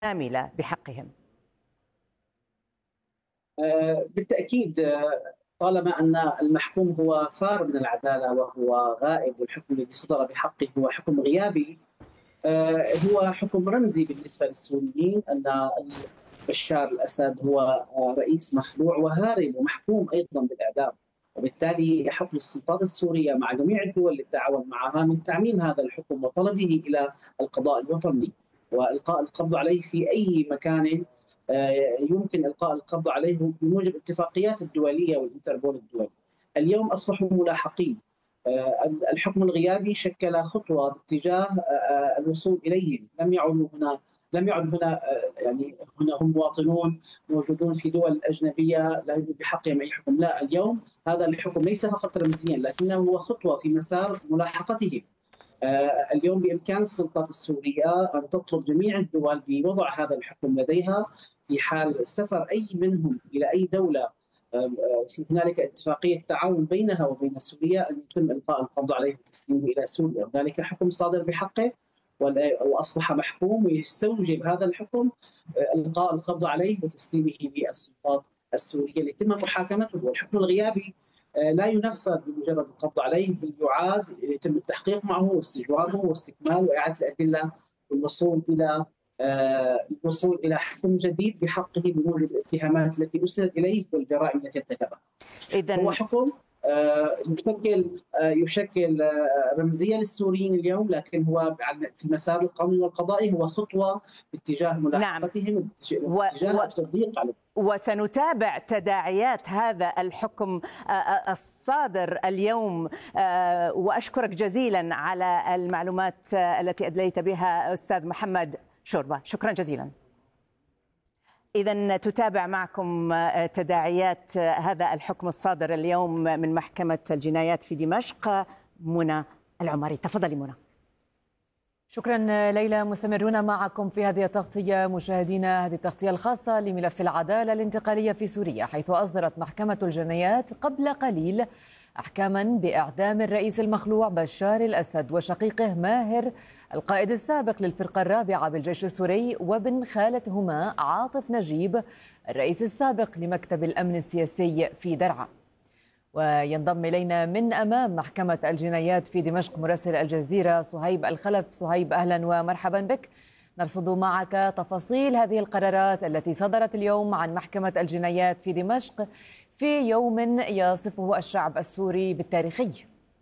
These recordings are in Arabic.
كاملة بحقهم؟ بالتأكيد. طالما أن المحكوم هو فار من العدالة وهو غائب، والحكم الذي صدر بحقه هو حكم غيابي، هو حكم رمزي بالنسبة للسوريين أن بشار الأسد هو رئيس مخلوع وهارب ومحكوم أيضا بالإعدام. وبالتالي يحق للسلطات السورية مع جميع الدول اللي تتعاون معها من تعميم هذا الحكم وطلبه إلى القضاء الوطني وإلقاء القبض عليه في أي مكان يمكن إلقاء القبض عليه بموجب الاتفاقيات الدولية والإنتربول الدولي. اليوم أصبحوا ملاحقين. الحكم الغيابي شكل خطوة باتجاه الوصول إليهم. لم يعد هنا يعني هنا هم مواطنون موجودون في دول أجنبية لا يوجد بحقهم أي حكم. لا، اليوم هذا الحكم ليس فقط رمزيا لكنه هو خطوة في مسار ملاحقتهم. اليوم بإمكان السلطات السورية أن تطلب جميع الدول بوضع هذا الحكم لديها في حال سفر أي منهم إلى أي دولة. في هنالك اتفاقية تعاون بينها وبين سوريا أن يتم إلقاء القبض عليه وتسليمه إلى سوريا. هنالك حكم صادر بحقه وأصبح محكوم، ويستوجب هذا الحكم إلقاء القبض عليه وتسليمه للسلطات السورية ليتم محاكمته. والحكم الغيابي لا ينفذ بمجرد القبض عليه، بل يعاد يتم التحقيق معه واستجوابه واستكمال وإعادة الأدلة والوصول إلى حكم جديد بحقه بموجب الاتهامات التي أسندت إليه والجرائم التي ارتكبها. هو حكم يشكل رمزية للسوريين اليوم، لكن هو في المسار القانوني والقضائي هو خطوة باتجاه ملاحقتهم واتجاه التضييق عليهم. وسنتابع تداعيات هذا الحكم الصادر اليوم، وأشكرك جزيلا على المعلومات التي أدليت بها أستاذ محمد شوربة. شكرا جزيلا. إذن تتابع معكم تداعيات هذا الحكم الصادر اليوم من محكمة الجنايات في دمشق منى العمري. تفضلي منى. شكرا ليلى. مستمرون معكم في هذه التغطية مشاهدينا، هذه التغطية الخاصة لملف العدالة الانتقالية في سوريا، حيث أصدرت محكمة الجنايات قبل قليل أحكاما بإعدام الرئيس المخلوع بشار الأسد وشقيقه ماهر القائد السابق للفرقة الرابعة بالجيش السوري، وابن خالتهما عاطف نجيب الرئيس السابق لمكتب الأمن السياسي في درعا. وينضم إلينا من أمام محكمة الجنايات في دمشق مراسل الجزيرة صهيب الخلف. صهيب، أهلا ومرحبا بك. نرصد معك تفاصيل هذه القرارات التي صدرت اليوم عن محكمة الجنايات في دمشق في يوم يصفه الشعب السوري بالتاريخي.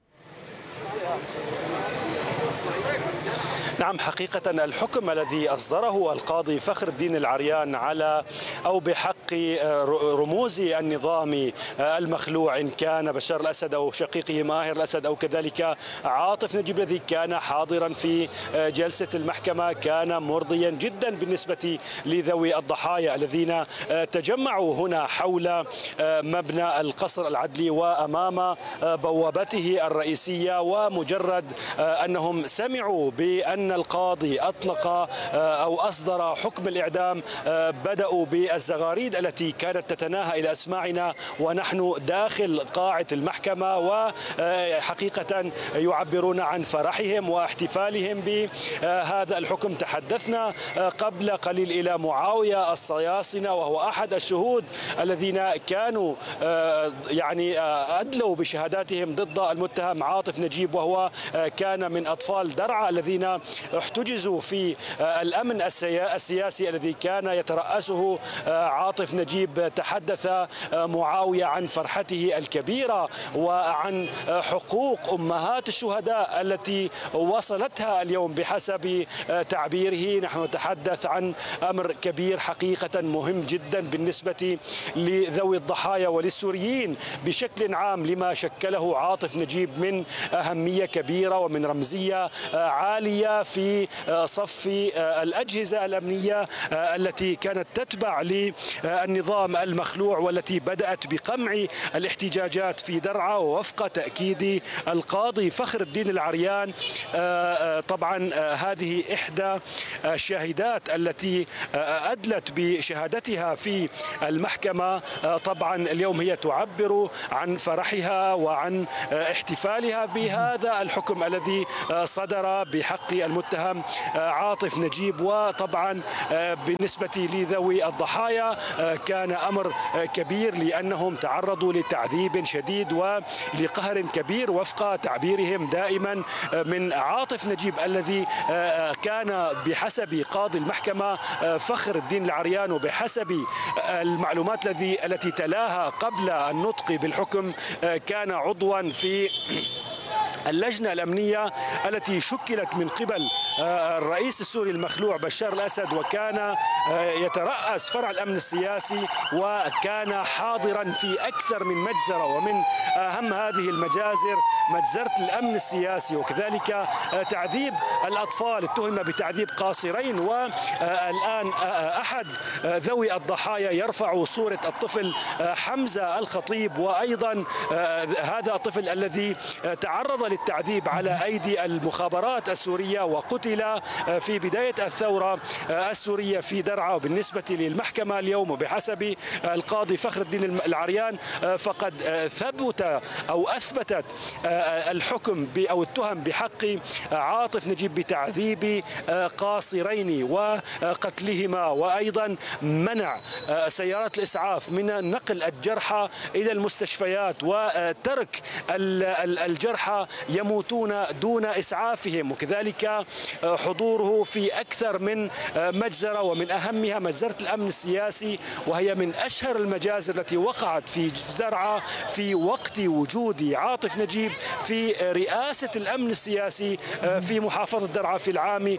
نعم، حقيقة الحكم الذي أصدره القاضي فخر الدين العريان على أو بحق رموز النظام المخلوع، إن كان بشار الأسد أو شقيقه ماهر الأسد أو كذلك عاطف نجيب الذي كان حاضرا في جلسة المحكمة، كان مرضيا جدا بالنسبة لذوي الضحايا الذين تجمعوا هنا حول مبنى القصر العدلي وأمام بوابته الرئيسية. ومجرد أنهم سمعوا بأن القاضي أطلق أو أصدر حكم الإعدام بدأوا بالزغاريد التي كانت تتناهى إلى أسماعنا ونحن داخل قاعة المحكمة، وحقيقة يعبرون عن فرحهم واحتفالهم بهذا الحكم. تحدثنا قبل قليل إلى معاوية الصياصنة، وهو أحد الشهود الذين كانوا يعني أدلوا بشهاداتهم ضد المتهم عاطف نجيب، وهو كان من أطفال درعا الذين احتجزوا في الأمن السياسي الذي كان يترأسه عاطف نجيب. تحدث معاوية عن فرحته الكبيرة وعن حقوق أمهات الشهداء التي وصلتها اليوم بحسب تعبيره. نحن نتحدث عن أمر كبير حقيقة مهم جدا بالنسبة لذوي الضحايا وللسوريين بشكل عام، لما شكله عاطف نجيب من أهمية كبيرة ومن رمزية عالية في صف الأجهزة الأمنية التي كانت تتبع النظام المخلوع والتي بدأت بقمع الاحتجاجات في درعا. ووفق تأكيد القاضي فخر الدين العريان طبعا هذه إحدى الشاهدات التي أدلت بشهادتها في المحكمة. طبعا اليوم هي تعبر عن فرحها وعن احتفالها بهذا الحكم الذي صدر بحق المتهم عاطف نجيب. وطبعا بالنسبة لذوي الضحايا كان أمر كبير لأنهم تعرضوا لتعذيب شديد ولقهر كبير وفق تعبيرهم دائما من عاطف نجيب الذي كان بحسب قاضي المحكمة فخر الدين العريان وبحسب المعلومات التي تلاها قبل النطق بالحكم كان عضوا في اللجنة الأمنية التي شكلت من قبل الرئيس السوري المخلوع بشار الأسد، وكان يترأس فرع الأمن السياسي، وكان حاضرا في أكثر من مجزرة، ومن أهم هذه المجازر مجزرة الأمن السياسي وكذلك تعذيب الأطفال. اتهم بتعذيب قاصرين، والآن أحد ذوي الضحايا يرفع صورة الطفل حمزة الخطيب، وأيضا هذا الطفل الذي تعرض للتعذيب على أيدي المخابرات السورية وقتل في بداية الثورة السورية في درعا. وبالنسبة للمحكمة اليوم وبحسب القاضي فخر الدين العريان فقد ثبت أو أثبتت الحكم أو التهم بحق عاطف نجيب بتعذيب قاصرين وقتلهما، وأيضا منع سيارات الإسعاف من نقل الجرحى إلى المستشفيات وترك الجرحى يموتون دون إسعافهم، وكذلك حضوره في أكثر من مجزرة، ومن أهمها مجزرة الأمن السياسي، وهي من أشهر المجازر التي وقعت في درعا في وقت وجود عاطف نجيب في رئاسة الأمن السياسي في محافظة درعا في العام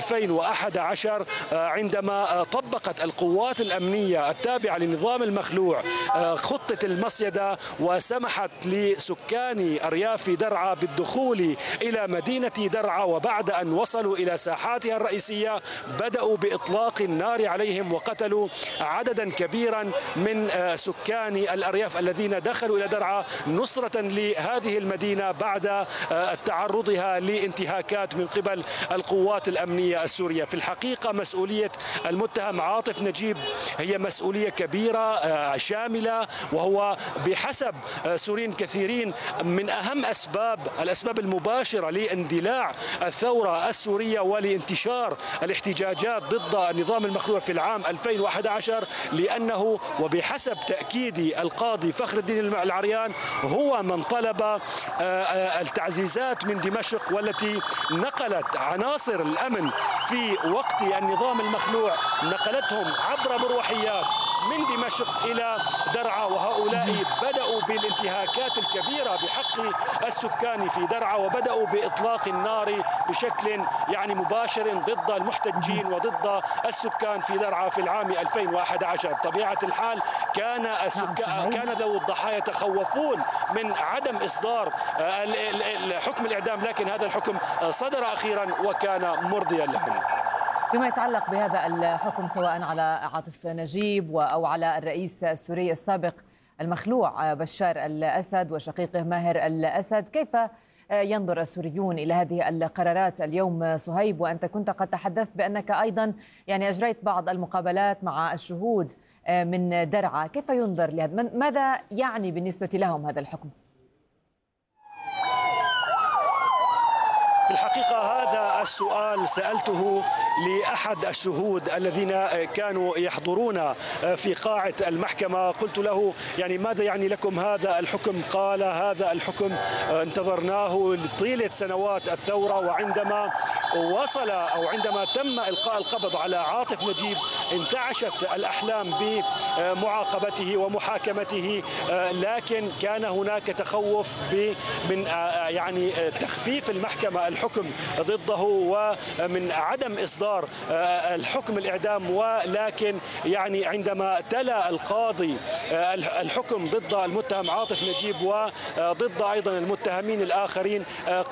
2011 عندما طبقت القوات الأمنية التابعة للنظام المخلوع خطة المصيدة، وسمحت لسكان أرياف درعا بالدخول إلى مدينة درعا، وبعد أن وصلوا إلى ساحاتها الرئيسية بدأوا بإطلاق النار عليهم وقتلوا عددا كبيرا من سكان الأرياف الذين دخلوا إلى درعا نصرة لهذه المدينة بعد تعرضها لانتهاكات من قبل القوات الأمنية السورية. في الحقيقة مسؤولية المتهم عاطف نجيب هي مسؤولية كبيرة شاملة، وهو بحسب سوريين كثيرين من أهم الأسباب المباشرة لاندلاع الثورة السورية ولانتشار الاحتجاجات ضد النظام المخلوع في العام 2011، لأنه وبحسب تأكيد القاضي فخر الدين العريان هو من طلب التعزيزات من دمشق، والتي نقلت عناصر الأمن في وقت النظام المخلوع نقلتهم عبر مروحيات من دمشق إلى درعا، وهؤلاء بدأوا بالانتهاكات الكبيرة بحق السكان في درعا، وبدأوا بإطلاق النار بشكل مباشر ضد المحتجين وضد السكان في درعا في العام 2011. بطبيعة الحال كان ذوي الضحايا يتخوفون من عدم إصدار حكم الإعدام، لكن هذا الحكم صدر أخيرا وكان مرضيا لهم. فيما يتعلق بهذا الحكم سواء على عاطف نجيب أو على الرئيس السوري السابق المخلوع بشار الأسد وشقيقه ماهر الأسد، كيف ينظر السوريون إلى هذه القرارات اليوم صهيب؟ وأنت كنت قد تحدثت بأنك أيضا أجريت بعض المقابلات مع الشهود من درعا، كيف ينظر لهذا؟ ماذا يعني بالنسبة لهم هذا الحكم؟ في الحقيقة هذا السؤال سألته لأحد الشهود الذين كانوا يحضرون في قاعة المحكمة. قلت له ماذا يعني لكم هذا الحكم؟ قال هذا الحكم انتظرناه لطيلة سنوات الثورة، وعندما وصل أو عندما تم إلقاء القبض على عاطف نجيب انتعشت الأحلام بمعاقبته ومحاكمته، لكن كان هناك تخوف من تخفيف المحكمة الحكم الحكم ضده ومن عدم إصدار الحكم الإعدام، ولكن يعني عندما تلا القاضي الحكم ضد المتهم عاطف نجيب وضد أيضا المتهمين الآخرين،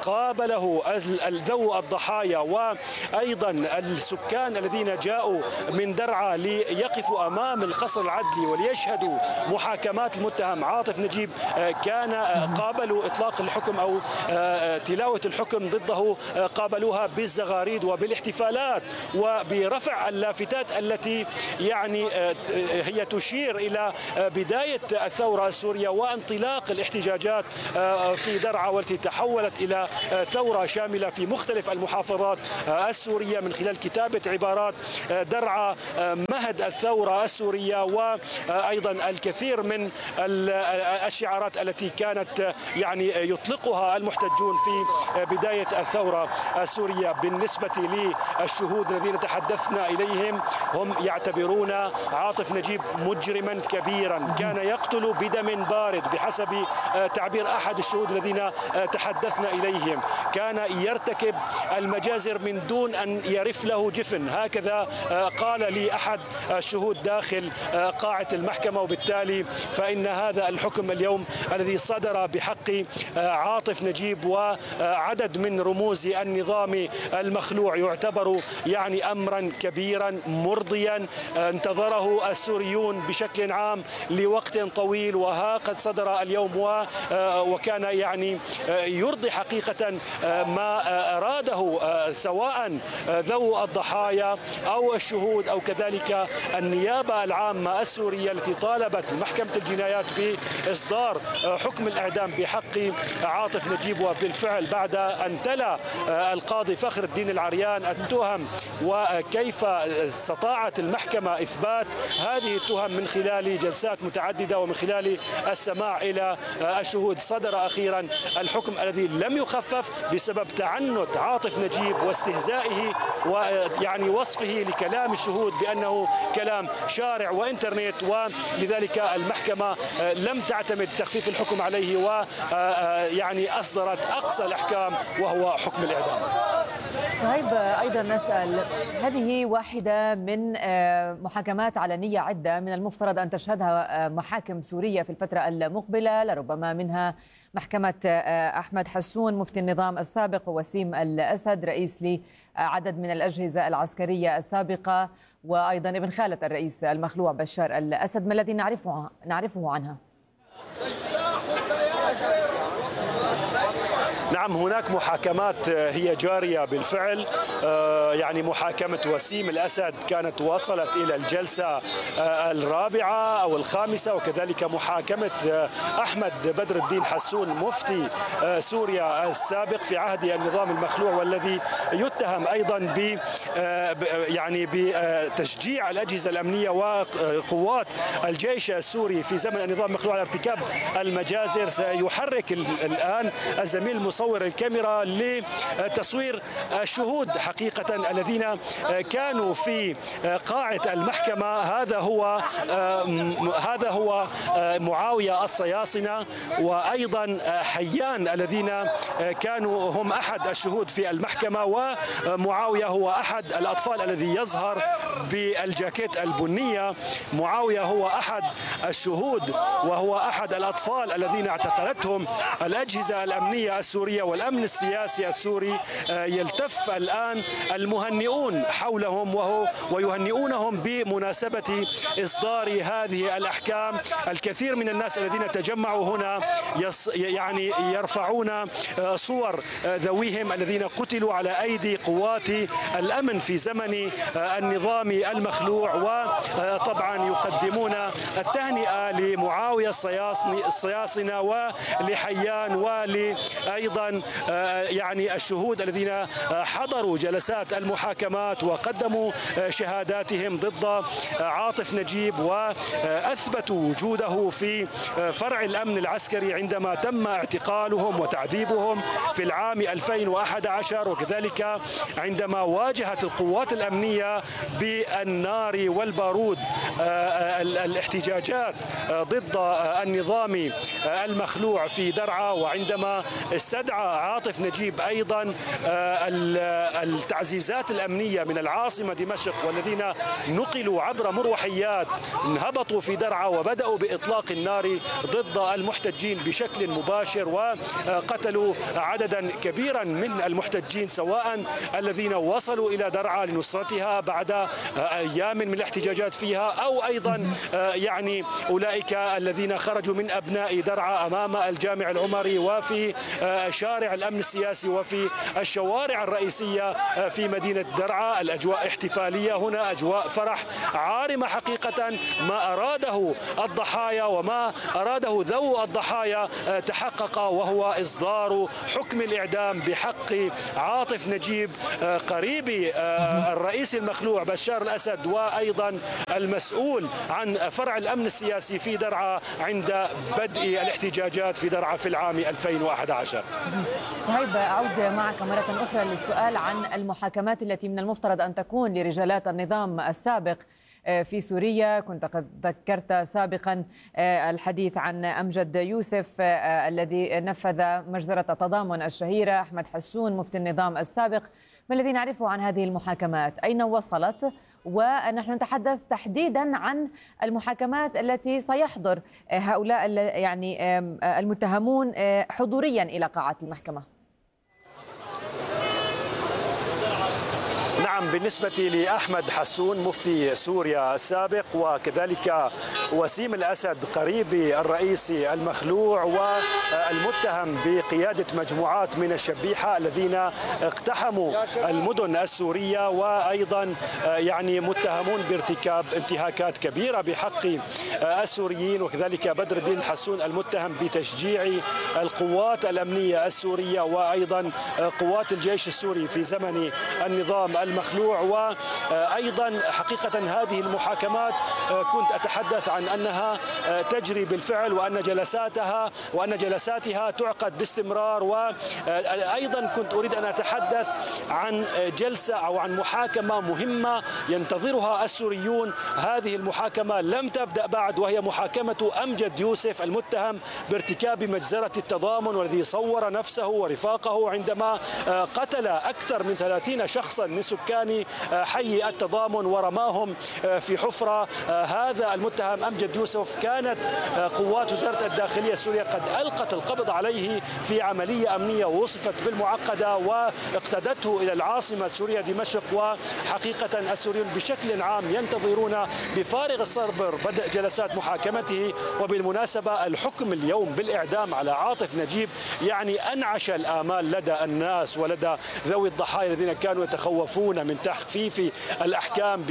قابله ذوي الضحايا وأيضا السكان الذين جاءوا من درعا ليقفوا أمام القصر العدلي وليشهدوا محاكمات المتهم عاطف نجيب، كان قابلوا إطلاق الحكم أو تلاوة الحكم ضده، قابلوها بالزغاريد وبالاحتفالات وبرفع اللافتات التي يعني هي تشير إلى بداية الثورة السورية وانطلاق الاحتجاجات في درعا، والتي تحولت إلى ثورة شاملة في مختلف المحافظات السورية من خلال كتابة عبارات درعا مهد الثورة السورية، وأيضا الكثير من الشعارات التي كانت يعني يطلقها المحتجون في بداية الثورة السورية. بالنسبة للشهود الذين تحدثنا إليهم، هم يعتبرون عاطف نجيب مجرما كبيرا كان يقتل بدم بارد بحسب تعبير أحد الشهود الذين تحدثنا إليهم، كان يرتكب المجازر من دون أن يرف له جفن، هكذا قال لي أحد الشهود داخل قاعة المحكمة. وبالتالي فإن هذا الحكم اليوم الذي صدر بحق عاطف نجيب وعدد من رموز النظام المخلوع يعتبر يعني أمرا كبيرا مرضيا انتظره السوريون بشكل عام لوقت طويل، وها قد صدر اليوم وكان يعني يرضي حقيقة ما أراده سواء ذو الضحايا أو الشهود أو كذلك النيابة العامة السورية التي طالبت محكمة الجنايات بإصدار حكم الإعدام بحق عاطف نجيب. وبالفعل بعد أن تلا القاضي فخر الدين العريان التهم وكيف استطاعت المحكمة إثبات هذه التهم من خلال جلسات متعددة ومن خلال السماع إلى الشهود، صدر أخيرا الحكم الذي لم يخفف بسبب تعنت عاطف نجيب واستهزائه ويعني وصفه لكلام الشهود بأنه كلام شارع وإنترنت، ولذلك المحكمة لم تعتمد تخفيف الحكم عليه ويعني أصدرت أقصى الأحكام وهو حكم الإعدام. صهيب، أيضا نسأل، هذه واحدة من محاكمات علنية عدة من المفترض أن تشهدها محاكم سورية في الفترة المقبلة، لربما منها محكمة أحمد حسون مفتي النظام السابق، ووسيم الأسد رئيس لعدد من الأجهزة العسكرية السابقة، وأيضا ابن خالة الرئيس المخلوع بشار الأسد. ما الذي نعرفه عنها؟ نعم، هناك محاكمات هي جارية بالفعل، يعني محاكمة وسيم الأسد كانت وصلت إلى الجلسة الرابعة أو الخامسة، وكذلك محاكمة أحمد بدر الدين حسون مفتي سوريا السابق في عهد النظام المخلوع، والذي يتهم أيضا يعني بتشجيع الأجهزة الأمنية وقوات الجيش السوري في زمن النظام المخلوع على ارتكاب المجازر. سيحرك الآن الزميل مصور الكاميرا لتصوير الشهود حقيقة الذين كانوا في قاعة المحكمة. هذا هو معاوية الصياصنة وأيضا حيان الذين كانوا هم أحد الشهود في المحكمة، ومعاوية هو أحد الأطفال الذي يظهر بالجاكيت البنية. معاوية هو أحد الشهود وهو أحد الأطفال الذين اعتقلتهم الأجهزة الأمنية السورية والأمن السياسي السوري. يلتف الآن المهنئون حولهم ويهنئونهم بمناسبة إصدار هذه الأحكام. الكثير من الناس الذين تجمعوا هنا يعني يرفعون صور ذويهم الذين قتلوا على أيدي قوات الأمن في زمن النظام المخلوع، وطبعا يقدمون التهنئة لمعاوية الصياصنة ولحيان ولأيضا يعني الشهود الذين حضروا جلسات المحاكمات وقدموا شهاداتهم ضد عاطف نجيب وأثبتوا وجوده في فرع الأمن العسكري عندما تم اعتقالهم وتعذيبهم في العام 2011، وكذلك عندما واجهت القوات الأمنية بالنار والبارود الاحتجاجات ضد النظام المخلوع في درعا، وعندما استدعى ادعى عاطف نجيب أيضا التعزيزات الأمنية من العاصمة دمشق، والذين نقلوا عبر مروحيات هبطوا في درعا وبدأوا بإطلاق النار ضد المحتجين بشكل مباشر، وقتلوا عددا كبيرا من المحتجين، سواء الذين وصلوا إلى درعا لنصرتها بعد أيام من الاحتجاجات فيها، أو أيضا يعني أولئك الذين خرجوا من أبناء درعا أمام الجامع العمري وفي شارع الأمن السياسي وفي الشوارع الرئيسية في مدينة درعا. الأجواء احتفالية هنا، أجواء فرح عارمة حقيقة. ما أراده الضحايا وما أراده ذو الضحايا تحقق، وهو إصدار حكم الإعدام بحق عاطف نجيب قريب الرئيس المخلوع بشار الأسد، وأيضا المسؤول عن فرع الأمن السياسي في درعا عند بدء الاحتجاجات في درعا في العام 2011. صهيب، أعود معك مرة أخرى للسؤال عن المحاكمات التي من المفترض أن تكون لرجالات النظام السابق في سوريا. كنت قد ذكرت سابقا الحديث عن أمجد يوسف الذي نفذ مجزرة التضامن الشهيرة، أحمد حسون مفتي النظام السابق. ما الذي نعرفه عن هذه المحاكمات؟ أين وصلت؟ ونحن نتحدث تحديدا عن المحاكمات التي سيحضر هؤلاء يعني المتهمون حضوريا إلى قاعات المحكمة. نعم، بالنسبة لأحمد حسون مفتي سوريا السابق، وكذلك وسيم الأسد قريب الرئيس المخلوع والمتهم بقيادة مجموعات من الشبيحة الذين اقتحموا المدن السورية، وأيضا يعني متهمون بارتكاب انتهاكات كبيرة بحق السوريين، وكذلك بدر الدين حسون المتهم بتشجيع القوات الأمنية السورية وأيضا قوات الجيش السوري في زمن النظام المخلوع. وأيضا حقيقة هذه المحاكمات كنت أتحدث عن أنها تجري بالفعل، وأن جلساتها تعقد باستمرار. وأيضا كنت أريد أن أتحدث عن جلسة أو عن محاكمة مهمة ينتظرها السوريون. هذه المحاكمة لم تبدأ بعد، وهي محاكمة أمجد يوسف المتهم بارتكاب مجزرة التضامن، والذي صور نفسه ورفاقه عندما قتل أكثر من 30 شخصا من سكان حي التضامن ورماهم في حفرة. هذا المتهم أمجد يوسف كانت قوات وزارة الداخلية السورية قد ألقت القبض عليه في عملية أمنية وصفت بالمعقدة واقتدته إلى العاصمة السورية دمشق. وحقيقة السوريون بشكل عام ينتظرون بفارغ الصبر بدء جلسات محاكمته. وبالمناسبة الحكم اليوم بالإعدام على عاطف نجيب يعني أنعش الآمال لدى الناس ولدى ذوي الضحايا الذين كانوا يتخوفون من تخفيف الأحكام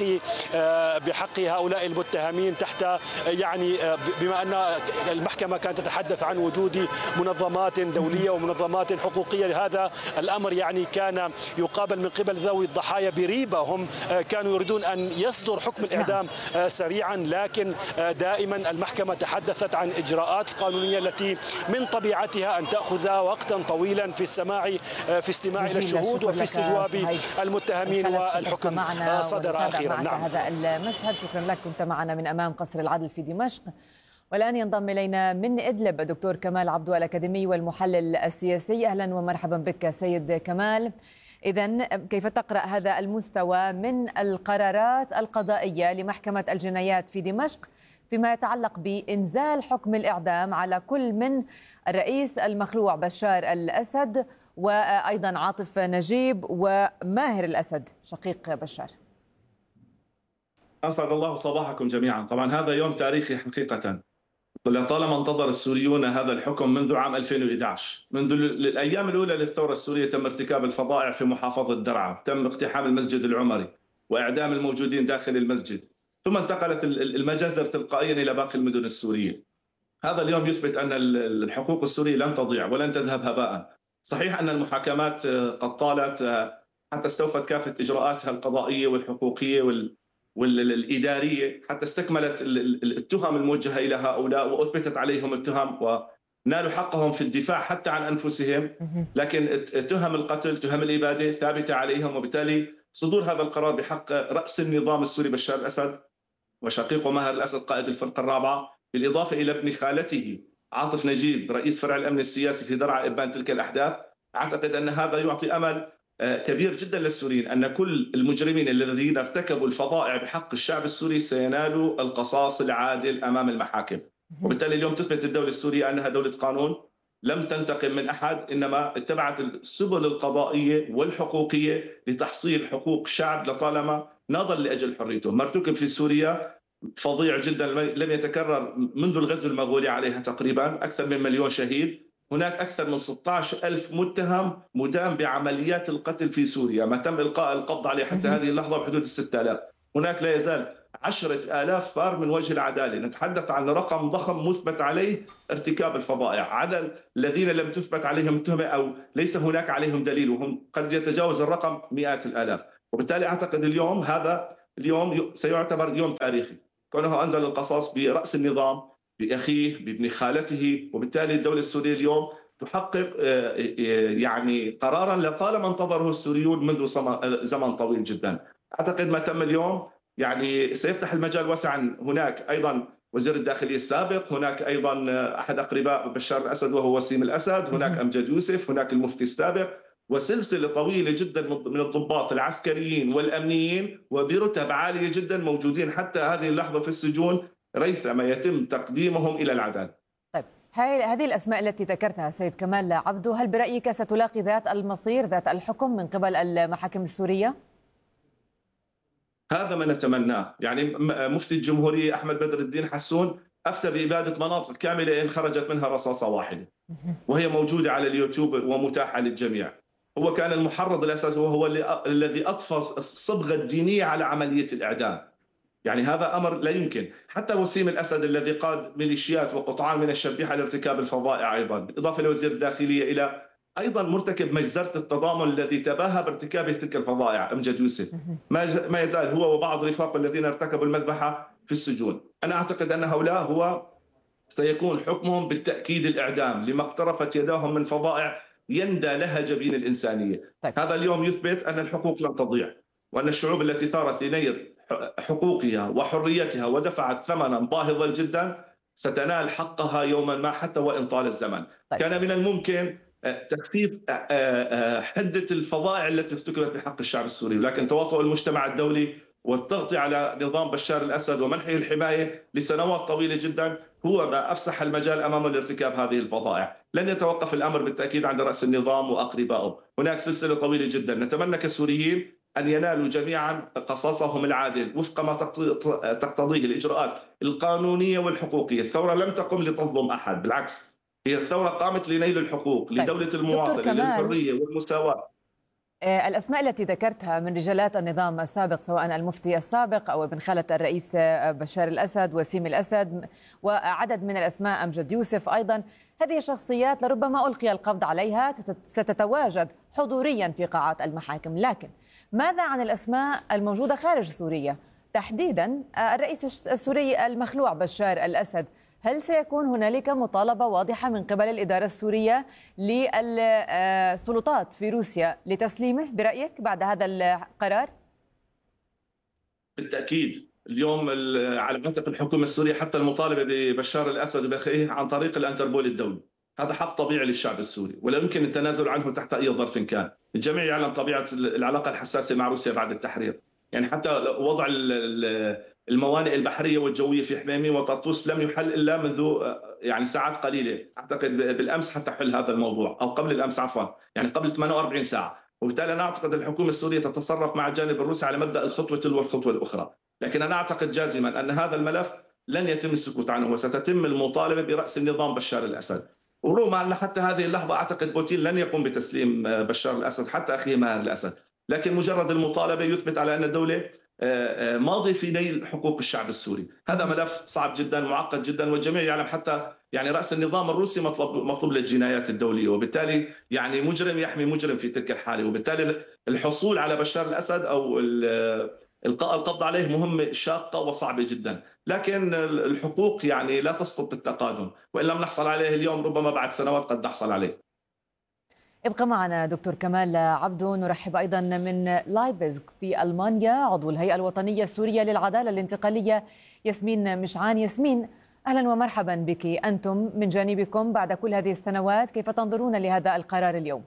بحق هؤلاء المتهمين، تحت يعني بما أن المحكمة كانت تتحدث عن وجود منظمات دولية ومنظمات حقوقية. هذا الأمر يعني كان يقابل من قبل ذوي الضحايا بريبة. هم كانوا يريدون أن يصدر حكم الإعدام سريعا، لكن دائما المحكمة تحدثت عن إجراءات قانونية التي من طبيعتها أن تأخذ وقتا طويلا في استماع إلى الشهود وفي استجواب المتهمين، والحكم صدر أخيرا. نعم، هذا المشهد. شكرا لك، كنت معنا من أمام قصر العدل في دمشق. والآن ينضم إلينا من إدلب الدكتور كمال عبدو الأكاديمي والمحلل السياسي. أهلا ومرحبا بك سيد كمال. إذن كيف تقرأ هذا المستوى من القرارات القضائية لمحكمة الجنايات في دمشق فيما يتعلق بإنزال حكم الإعدام على كل من الرئيس المخلوع بشار الأسد وأيضا عاطف نجيب وماهر الأسد شقيق بشار؟ أسعد الله صباحكم جميعا. طبعا هذا يوم تاريخي حقيقة، لطالما انتظر السوريون هذا الحكم منذ عام 2011. منذ الأيام الأولى للثورة السورية تم ارتكاب الفظائع في محافظة درعا، تم اقتحام المسجد العمري وإعدام الموجودين داخل المسجد، ثم انتقلت المجازر تلقائيا إلى باقي المدن السورية. هذا اليوم يثبت أن الحقوق السورية لن تضيع ولن تذهب هباء. صحيح أن المحاكمات قد طالت حتى استوفت كافة إجراءاتها القضائية والحقوقية والإدارية حتى استكملت التهم الموجهة إلى هؤلاء وأثبتت عليهم التهم ونالوا حقهم في الدفاع حتى عن أنفسهم، لكن تهم القتل تهم الإبادة ثابتة عليهم. وبالتالي صدور هذا القرار بحق رأس النظام السوري بشار الأسد وشقيقه ماهر الأسد قائد الفرقة الرابعة، بالإضافة إلى ابن خالته عاطف نجيب رئيس فرع الأمن السياسي في درعا إبان تلك الأحداث، أعتقد أن هذا يعطي أمل كبير جدا للسوريين أن كل المجرمين الذين ارتكبوا الفظائع بحق الشعب السوري سينالوا القصاص العادل أمام المحاكم. وبالتالي اليوم تثبت الدولة السورية أنها دولة قانون، لم تنتقم من أحد، إنما اتبعت السبل القضائية والحقوقية لتحصيل حقوق الشعب لطالما ناضل لأجل حريته. ما ارتكب في سوريا فظيع جدا لم يتكرر منذ الغزو المغولي عليها تقريبا، أكثر من 1,000,000 شهيد، هناك أكثر من 16,000 متهم مدان بعمليات القتل في سوريا، ما تم إلقاء القبض عليه حتى هذه اللحظة بحدود 6,000. هناك لا يزال 10,000 فار من وجه العدالة. نتحدث عن رقم ضخم مثبت عليه ارتكاب الفظائع، عدد الذين لم تثبت عليهم التهمة أو ليس هناك عليهم دليل وهم قد يتجاوز الرقم مئات الآلاف. وبالتالي أعتقد اليوم هذا اليوم سيعتبر يوم تاريخي، كونه أنزل القصاص برأس النظام، بأخيه، بابن خالته. وبالتالي الدولة السورية اليوم تحقق يعني قرارا لطالما انتظره السوريون منذ زمن طويل جدا. أعتقد ما تم اليوم يعني سيفتح المجال واسعا. هناك أيضا وزير الداخلية السابق، هناك أيضا أحد أقرباء بشار الأسد وهو وسيم الأسد، هناك أمجد يوسف، هناك المفتي السابق، وسلسلة طويلة جدا من الضباط العسكريين والأمنيين وبرتب عالية جدا موجودين حتى هذه اللحظة في السجون ريثما يتم تقديمهم إلى العدالة. طيب، هذه الأسماء التي ذكرتها سيد كمال عبدو، هل برأيك ستلاقي ذات المصير، ذات الحكم من قبل المحاكم السورية؟ هذا ما نتمناه. يعني مفتي الجمهورية أحمد بدر الدين حسون أفتى بإبادة مناطق كاملة إن خرجت منها رصاصة واحدة، وهي موجودة على اليوتيوب ومتاحة للجميع. هو كان المحرض الأساسي وهو الذي أضفى الصبغة الدينية على عملية الإعدام. يعني هذا أمر لا يمكن. حتى وسيم الأسد الذي قاد ميليشيات وقطعان من الشبيحة لارتكاب الفظائع أيضا، بالإضافة لوزير الداخلية إلى أيضا مرتكب مجزرة التضامن الذي تباهى بارتكاب تلك الفظائع أمجد يوسف، ما يزال هو وبعض رفاقه الذين ارتكبوا المذبحة في السجون. أنا أعتقد أن هؤلاء هو سيكون حكمهم بالتأكيد الإعدام لما اقترفت يداهم من فظائع يندى لها جبين الإنسانية. طيب. هذا اليوم يثبت أن الحقوق لن تضيع، وأن الشعوب التي ثارت لنيل حقوقها وحريتها ودفعت ثمنا باهظا جدا ستنال حقها يوما ما حتى وإن طال الزمن. طيب. كان من الممكن تخفيف حدة الفظائع التي ارتكبت بحق الشعب السوري، لكن تواطؤ المجتمع الدولي والضغط على نظام بشار الأسد ومنحه الحماية لسنوات طويلة جدا هو ما أفسح المجال أمامه لارتكاب هذه الفظائع. لن يتوقف الأمر بالتأكيد عند رأس النظام وأقربائه، هناك سلسلة طويلة جدا. نتمنى كسوريين أن ينالوا جميعا قصاصهم العادل وفق ما تقتضيه الإجراءات القانونية والحقوقية. الثورة لم تقم لتظلم أحد، بالعكس هي الثورة قامت لنيل الحقوق، لدولة المواطن، للحرية والمساواة. الأسماء التي ذكرتها من رجالات النظام السابق، سواء المفتي السابق أو ابن خالة الرئيس بشار الأسد، وسيم الأسد، وعدد من الأسماء أمجد يوسف أيضا، هذه شخصيات لربما ألقي القبض عليها ستتواجد حضوريا في قاعات المحاكم. لكن ماذا عن الأسماء الموجودة خارج سوريا، تحديدا الرئيس السوري المخلوع بشار الأسد؟ هل سيكون هنالك مطالبة واضحة من قبل الإدارة السورية للسلطات في روسيا لتسليمه برأيك بعد هذا القرار؟ بالتأكيد اليوم على عاتق الحكومة السورية حتى المطالبة ببشار الأسد وبأخيه عن طريق الأنتربول الدولي. هذا حق طبيعي للشعب السوري ولا يمكن التنازل عنه تحت أي ظرف كان. الجميع يعلم طبيعة العلاقة الحساسة مع روسيا بعد التحرير، يعني حتى وضع الموانئ البحرية والجوية في حميمي وطرطوس لم يحل إلا منذ يعني ساعات قليلة. أعتقد بالأمس حتى حل هذا الموضوع، أو قبل الأمس عفوا، يعني قبل 48 ساعة. وبالتالي أنا أعتقد الحكومة السورية تتصرف مع الجانب الروسي على مبدأ الخطوة تلو الخطوة الأخرى. لكن أنا أعتقد جازما أن هذا الملف لن يتم السكوت عنه وستتم المطالبة برأس النظام بشار الأسد. ورغم أن حتى هذه اللحظة أعتقد بوتين لن يقوم بتسليم بشار الأسد حتى أخيه ماهر الأسد، لكن مجرد المطالبة يثبت على أن الدولة ماضي في نيل حقوق الشعب السوري. هذا ملف صعب جدا معقد جدا، والجميع يعلم حتى يعني رأس النظام الروسي مطلوب للجنايات الدولية، وبالتالي يعني مجرم يحمي مجرم في تلك الحالة. وبالتالي الحصول على بشار الأسد أو إلقاء القبض عليه مهمة شاقة وصعبة جدا، لكن الحقوق يعني لا تسقط بالتقادم، وإن لم نحصل عليه اليوم ربما بعد سنوات قد نحصل عليه. ابقى معنا دكتور كمال عبدو. نرحب أيضا من لايبزغ في ألمانيا عضو الهيئة الوطنية السورية للعدالة الانتقالية ياسمين مشعان. ياسمين، أهلا ومرحبا بك. أنتم من جانبكم بعد كل هذه السنوات كيف تنظرون لهذا القرار اليوم؟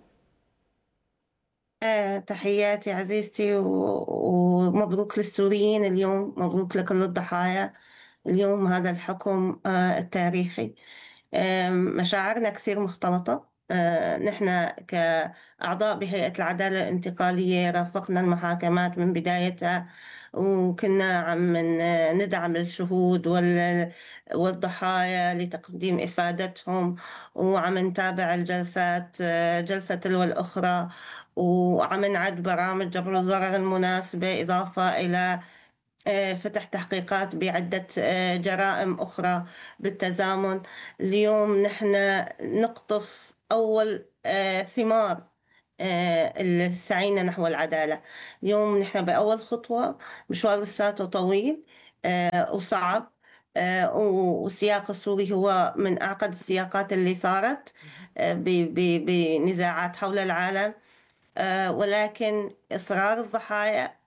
تحياتي عزيزتي ومبروك للسوريين اليوم، مبروك لكل الضحايا اليوم هذا الحكم التاريخي. مشاعرنا كثير مختلطة. نحن كأعضاء بهيئة العدالة الانتقالية رافقنا المحاكمات من بدايتها، وكنا عم ندعم الشهود والضحايا لتقديم إفادتهم، وعم نتابع الجلسات جلسة تلو الأخرى، وعم نعد برامج جبر الضرر المناسبة، إضافة إلى فتح تحقيقات بعدة جرائم أخرى بالتزامن. اليوم نحن نقطف أول ثمار سعينا نحو العدالة. اليوم نحن بأول خطوة، مشوار لساته طويل وصعب، والسياق السوري هو من أعقد السياقات اللي صارت بنزاعات حول العالم، ولكن إصرار الضحايا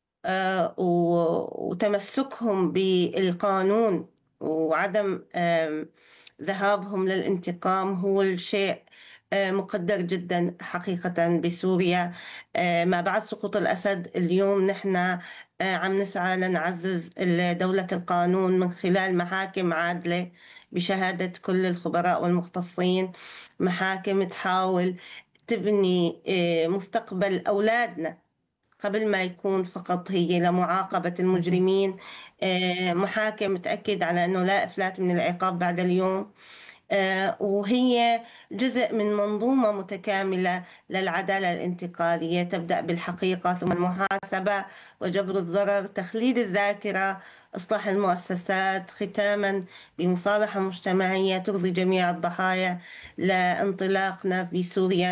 وتمسكهم بالقانون وعدم ذهابهم للانتقام هو الشيء مقدر جدا حقيقة بسوريا. ما بعد سقوط الأسد اليوم نحن عم نسعى لنعزز دولة القانون من خلال محاكم عادلة بشهادة كل الخبراء والمختصين، محاكم تحاول تبني مستقبل أولادنا قبل ما يكون فقط هي لمعاقبة المجرمين، محاكم تأكد على أنه لا إفلات من العقاب بعد اليوم، وهي جزء من منظومة متكاملة للعدالة الانتقالية تبدأ بالحقيقة ثم المحاسبة وجبر الضرر، تخليد الذاكرة، إصلاح المؤسسات، ختاما بمصالحة مجتمعية ترضي جميع الضحايا لانطلاقنا بسوريا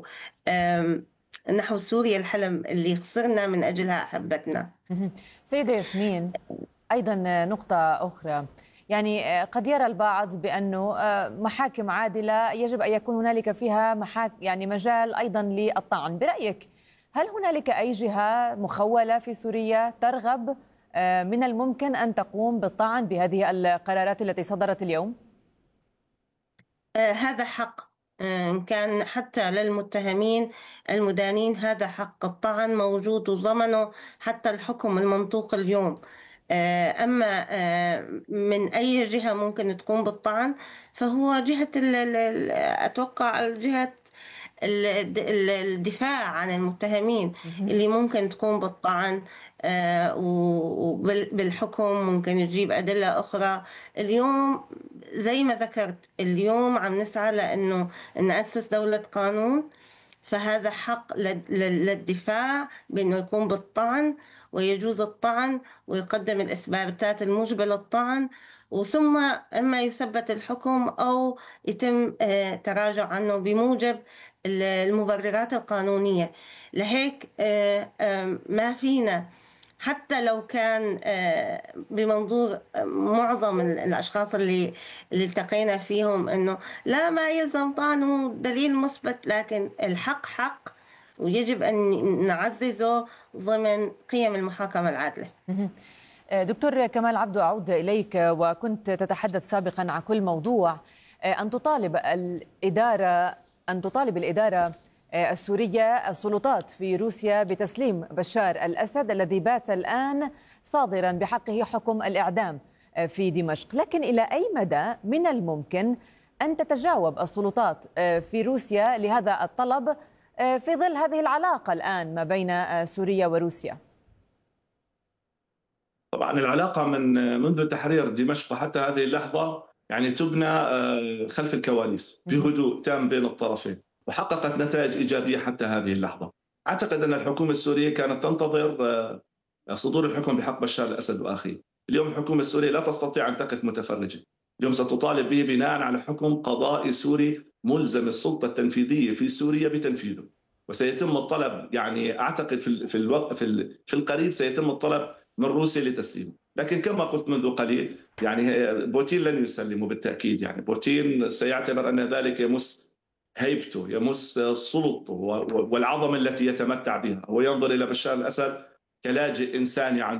نحو سوريا الحلم اللي خسرنا من أجلها أحبتنا. سيدة ياسمين، أيضا نقطة أخرى، يعني قد يرى البعض بأنه محاكم عادلة يجب أن يكون هنالك فيها يعني مجال أيضا للطعن. برأيك هل هنالك أي جهة مخولة في سوريا ترغب من الممكن أن تقوم بالطعن بهذه القرارات التي صدرت اليوم؟ هذا حق، إن كان حتى للمتهمين المدانين هذا حق الطعن موجود وضمنه حتى الحكم المنطوق اليوم. أما من أي جهة ممكن تقوم بالطعن فهو جهة أتوقع جهة الدفاع عن المتهمين اللي ممكن تقوم بالطعن وبالحكم، ممكن يجيب أدلة أخرى. اليوم زي ما ذكرت اليوم عم نسعى لأنه نأسس دولة قانون، فهذا حق للدفاع بأنه يقوم بالطعن ويجوز الطعن ويقدم الإثباتات الموجبة للطعن، وثم إما يثبت الحكم أو يتم تراجع عنه بموجب المبررات القانونية. لهيك ما فينا حتى لو كان بمنظور معظم الأشخاص اللي التقينا فيهم أنه لا ما يلزم طعنه دليل مثبت، لكن الحق حق ويجب أن نعززه ضمن قيم المحاكمة العادلة. دكتور كمال عبدو، أعود إليك، وكنت تتحدث سابقا عن كل موضوع أن تطالب الإدارة السورية السلطات في روسيا بتسليم بشار الأسد الذي بات الآن صادرا بحقه حكم الإعدام في دمشق، لكن إلى أي مدى من الممكن أن تتجاوب السلطات في روسيا لهذا الطلب في ظل هذه العلاقة الآن ما بين سوريا وروسيا؟ طبعا العلاقة منذ تحرير دمشق حتى هذه اللحظة يعني تبنى خلف الكواليس في هدوء تام بين الطرفين، وحققت نتائج إيجابية حتى هذه اللحظة. أعتقد أن الحكومة السورية كانت تنتظر صدور الحكم بحق بشار الأسد وأخيه. اليوم الحكومة السورية لا تستطيع أن تقف متفرجة، اليوم ستطالب به بناء على حكم قضائي سوري ملزم السلطة التنفيذية في سوريا بتنفيذه، وسيتم الطلب، يعني أعتقد في القريب سيتم الطلب من روسيا لتسليمه. لكن كما قلت منذ قليل يعني بوتين لن يسلمه بالتأكيد، يعني بوتين سيعتبر أن ذلك يمس هيبته، يمس سلطته والعظمة التي يتمتع بها، وينظر إلى بشار الأسد كلاجئ إنساني عنده.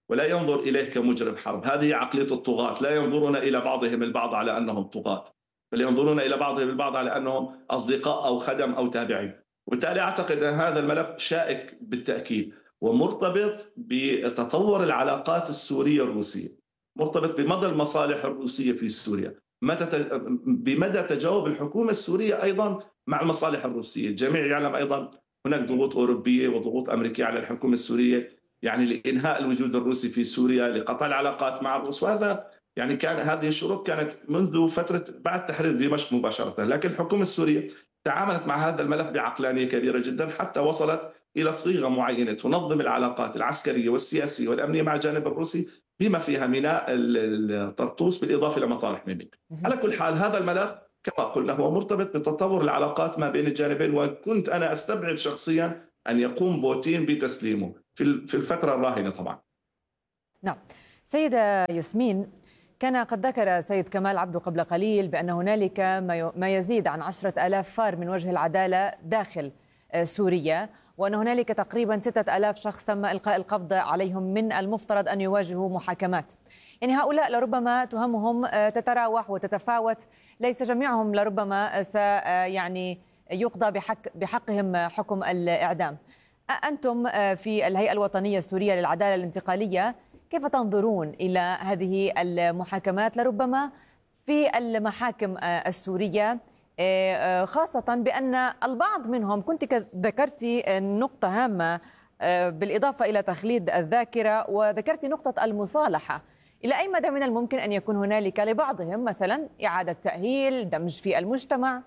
ولا ينظر إليه كمجرم حرب. هذه عقلية الطغاة، لا ينظرون إلى بعضهم البعض على أنهم طغاة، بل ينظرون إلى بعضهم البعض على أنهم أصدقاء أو خدم أو تابعين. وبالتالي أعتقد أن هذا الملف شائك بالتأكيد ومرتبط بتطور العلاقات السورية الروسية، مرتبط بمدى المصالح الروسية في سوريا، بمدى تجاوب الحكومة السورية أيضا مع المصالح الروسية. الجميع يعلم أيضا هناك ضغوط أوروبية وضغوط أمريكية على الحكومة السورية، يعني لإنهاء الوجود الروسي في سوريا، لقطع العلاقات مع الروس. وهذا يعني هذه الشروط كانت منذ فترة بعد تحرير دمشق مباشرة، لكن الحكومة السورية تعاملت مع هذا الملف بعقلانية كبيرة جدا حتى وصلت إلى صيغة معينة تنظم العلاقات العسكرية والسياسية والأمنية مع الجانب الروسي، بما فيها ميناء الطرطوس بالإضافة إلى مطارح مني. على كل حال هذا الملف كما قلنا هو مرتبط بتطور العلاقات ما بين الجانبين، وكنت أنا أستبعد شخصيا أن يقوم بوتين بتسليمه في الفترة الراهنة طبعا. نعم. سيدة ياسمين، كان قد ذكر سيد كمال عبده قبل قليل بأن هنالك ما يزيد عن 10,000 فار من وجه العدالة داخل سوريا، وأن هنالك تقريبا 6,000 شخص تم إلقاء القبض عليهم من المفترض أن يواجهوا محاكمات. يعني هؤلاء لربما تهمهم تتراوح وتتفاوت، ليس جميعهم لربما يعني يقضى بحقهم حكم الإعدام. أنتم في الهيئة الوطنية السورية للعدالة الانتقالية كيف تنظرون إلى هذه المحاكمات لربما في المحاكم السورية، خاصة بأن البعض منهم كنت ذكرتي نقطة هامة بالإضافة إلى تخليد الذاكرة، وذكرتي نقطة المصالحة. إلى أي مدى من الممكن أن يكون هنالك لبعضهم مثلا إعادة تأهيل، دمج في المجتمع؟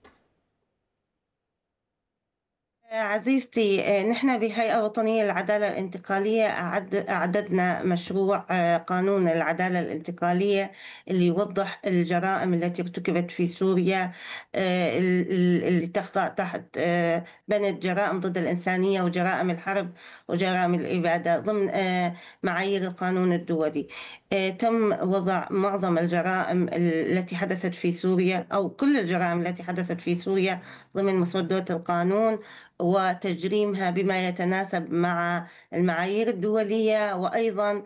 عزيزتي، نحن بهيئة وطنية للعدالة الانتقالية أعددنا مشروع قانون العدالة الانتقالية اللي يوضح الجرائم التي ارتكبت في سوريا، اللي تخضع تحت بند جرائم ضد الإنسانية وجرائم الحرب وجرائم الإبادة ضمن معايير القانون الدولي. تم وضع معظم الجرائم التي حدثت في سوريا أو كل الجرائم التي حدثت في سوريا ضمن مسودات القانون وتجريمها بما يتناسب مع المعايير الدولية وأيضا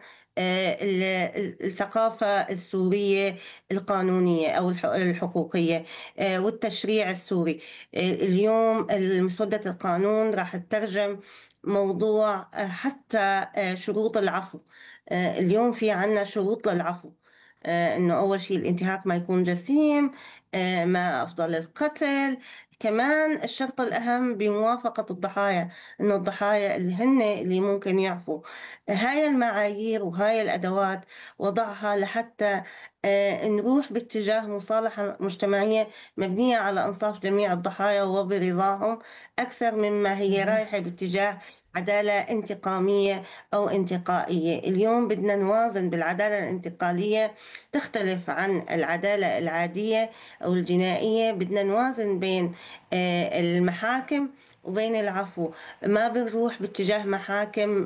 الثقافة السورية القانونية أو الحقوقية والتشريع السوري. اليوم مسودة القانون راح تترجم موضوع حتى شروط العفو. اليوم في عنا شروط للعفو، إنه أول شيء الانتهاك ما يكون جسيم، ما أفضل القتل، كمان الشرط الأهم بموافقة الضحايا، إنه الضحايا اللي ممكن يعفوا. هاي المعايير وهاي الأدوات وضعها لحتى نروح باتجاه مصالحة مجتمعية مبنية على إنصاف جميع الضحايا وبرضاهم، أكثر مما هي رايحة باتجاه عدالة انتقامية أو انتقائية. اليوم بدنا نوازن بالعدالة الانتقالية، تختلف عن العدالة العادية أو الجنائية. بدنا نوازن بين المحاكم وبين العفو، ما بنروح باتجاه محاكم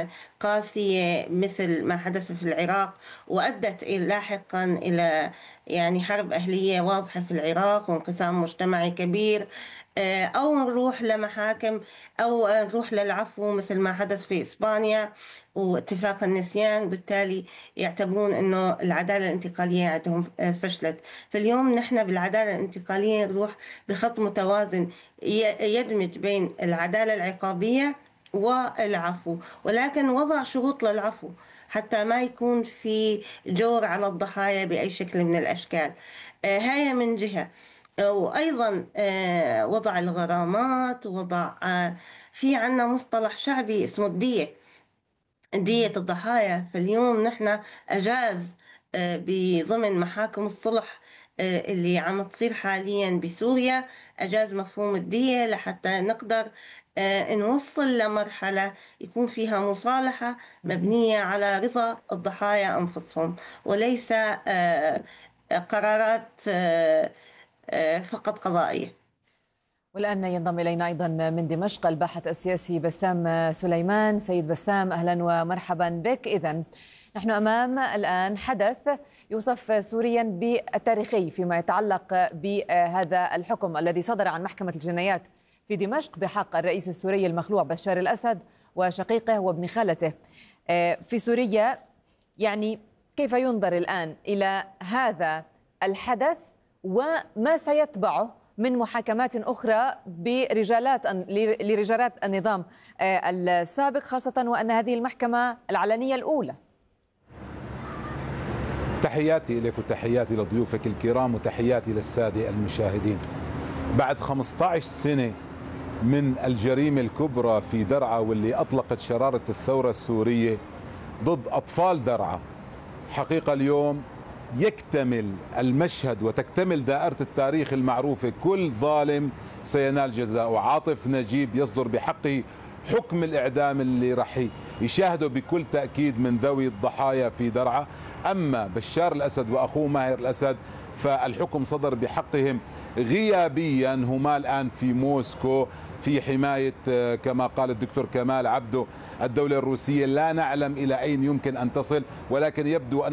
قاسية مثل ما حدث في العراق وأدت لاحقا إلى يعني حرب أهلية واضحة في العراق وانقسام مجتمعي كبير، أو نروح لمحاكم أو نروح للعفو مثل ما حدث في إسبانيا واتفاق النسيان، بالتالي يعتبرون أنه العدالة الانتقالية عندهم فشلت. فاليوم نحن بالعدالة الانتقالية نروح بخط متوازن يدمج بين العدالة العقابية والعفو، ولكن وضع شروط للعفو حتى ما يكون في جور على الضحايا بأي شكل من الأشكال. هاي من جهة. وأيضا وضع الغرامات، وضع في عنا مصطلح شعبي اسمه دية الضحايا. فاليوم نحن أجاز بضمن محاكم الصلح اللي عم تصير حاليا بسوريا، أجاز مفهوم الدية لحتى نقدر نوصل لمرحلة يكون فيها مصالحة مبنية على رضا الضحايا أنفسهم وليس قرارات فقط قضائية. والآن ينضم إلينا أيضا من دمشق الباحث السياسي بسام سليمان. سيد بسام، أهلا ومرحبا بك. إذن نحن أمام الآن حدث يوصف سوريا بالتاريخي فيما يتعلق بهذا الحكم الذي صدر عن محكمة الجنايات في دمشق بحق الرئيس السوري المخلوع بشار الأسد وشقيقه وابن خالته. في سوريا. يعني كيف ينظر الآن إلى هذا الحدث وما سيتبعه من محاكمات أخرى لرجالات النظام السابق، خاصة وأن هذه المحكمة العلنية الأولى؟ تحياتي لك وتحياتي لضيوفك الكرام وتحياتي للسادة المشاهدين. بعد 15 سنة من الجريمة الكبرى في درعا واللي أطلقت شرارة الثورة السورية ضد أطفال درعا، حقيقة اليوم يكتمل المشهد وتكتمل دائرة التاريخ المعروفة. كل ظالم سينال جزاءه. عاطف نجيب يصدر بحقه حكم الإعدام اللي رح يشاهده بكل تأكيد من ذوي الضحايا في درعا. أما بشار الأسد وأخوه ماهر الأسد فالحكم صدر بحقهم غيابيا، هما الآن في موسكو في حماية كما قال الدكتور كمال عبده الدولة الروسية. لا نعلم إلى أين يمكن أن تصل، ولكن يبدو أن